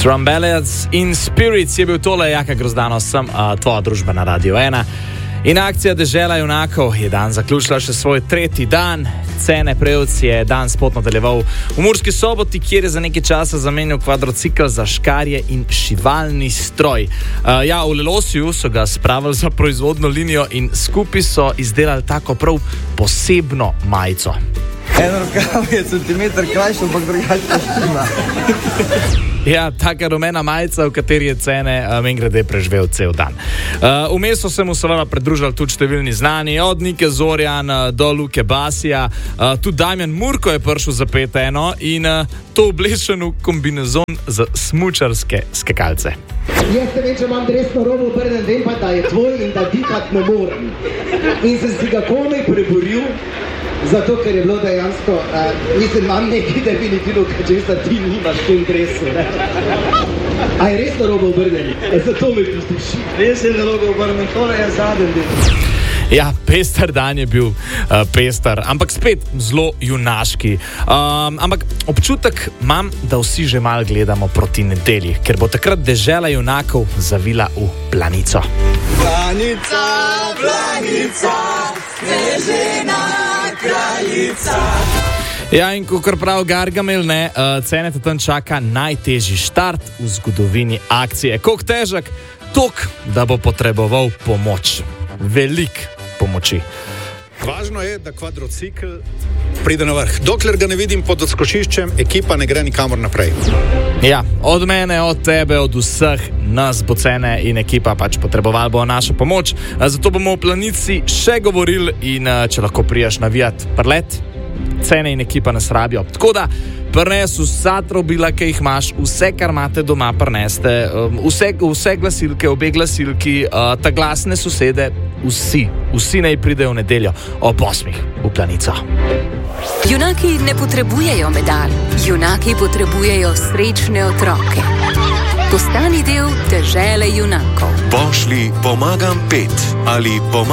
Trumbellas in Spirits je bil tole, Jaka Grozdano, sem tvoja družba na Radio 1. In akcija Dežela junakov je dan zaključila še svoj 3. dan. Cene Prevc je dan spot nadaljeval v Murski Soboti, kjer je za nekaj časa zamenjal kvadrocikl za škarje in šivalni stroj. V Lelosiju so ga spravili za proizvodno linijo in skupaj so izdelali tako prav posebno majico. Eno rokav je centimeter krajši, ampak drugače štima. Ja, taka rumena majica, v kateri je Cene mimogrede preživel cel dan. Vmes so se mu seveda pridružili tudi številni znani, od Nike Zorjan do Luke Basija, tudi Damjan Murko je prišel za 5-1 in to oblečen v kombinezon za smučarske skakalce. Jaz te vem, če imam resno robo obrnen, vem pa, da je tvoj in da dihat ne morem. In sem si ga komaj preboril, zato, ker je bilo dejansko, imam nekaj definitivno, česa ti nimaš v tem dresu, ne? A je resno robo obrnen? Zato me pustiš. Res je robo obrnen, tole je zadnji del. Ja, pester dan je bil, pester, ampak spet zelo junaški. Ampak občutek imam, da vsi že malo gledamo proti nedelji, ker bo takrat Dežela junakov zavila v Planico. Planica, planica, snežena kraljica. Ja, in kakor prav Gargamel, Cene te tam čaka najtežji štart v zgodovini akcije. Koliko težek? Tok, da bo potreboval pomoč. Velik pomoči. Važno je, da kvadrocikl pride na vrh. Dokler ga ne vidim pod odskočiščem, ekipa ne gre nikamor naprej. Ja, od mene, od tebe, od vseh nas bo Cene in ekipa pač potrebovali bo našo pomoč. Zato bomo v Planici še govorili in če lahko prijaš navijat prlet, Cene in ekipa nas rabijo. Tako da prines vsa trobila, ki jih imaš, vse, kar imate doma, prineste, vse glasilke, obe glasilki, ta glasne sosede, vsi naj pridejo v nedeljo ob 8 v Planico. Junaki ne potrebujejo medalj, junaki potrebujejo srečne otroke. Postani del Dežele junakov. Pošli pomagam 5 ali pomagam